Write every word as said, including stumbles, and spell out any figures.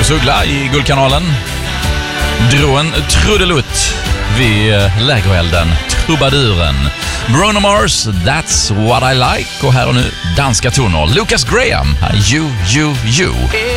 Marcus Uggla i Guldkanalen drog en trudelutt vid lägerelden Trubaduren. Bruno Mars, That's What I Like. Och här och nu danska toner. Lucas Graham, You, You, You.